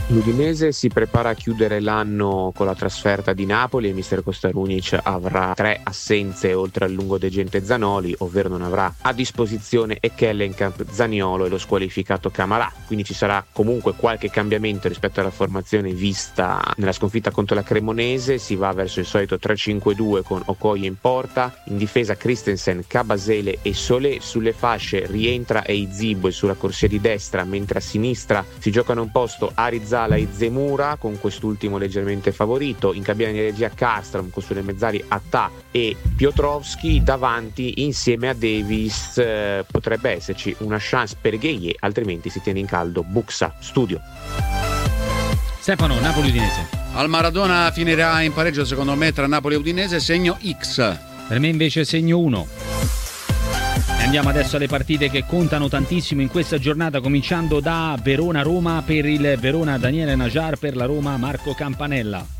L'Udinese si prepara a chiudere l'anno con la trasferta di Napoli e mister Kostarunic avrà 3 assenze oltre al lungodegente Zanoli, ovvero non avrà a disposizione Ekkelenkamp, Zaniolo e lo squalificato Camarà, quindi ci sarà comunque qualche cambiamento rispetto alla formazione vista nella sconfitta contro la Cremonese. Si va verso il solito 3-5-2 con Okoye in porta, in difesa Christensen, Cabasele e Solé, sulle fasce rientra Eizibo e sulla corsia di destra, mentre a sinistra si giocano un posto Arizala e Zemura, con quest'ultimo leggermente favorito, in cabina di regia Karlström con sulle mezzali Attà e Piotrowski, davanti insieme a Davis potrebbe esserci una chance per Gueye, altrimenti si tiene in caldo Buxa. Studio. Stefano, Napoli-Udinese. Al Maradona finirà in pareggio secondo me tra Napoli e Udinese, segno X. Per me invece segno 1. Andiamo adesso alle partite che contano tantissimo in questa giornata, cominciando da Verona-Roma. Per il Verona Daniele Najar, per la Roma Marco Campanella.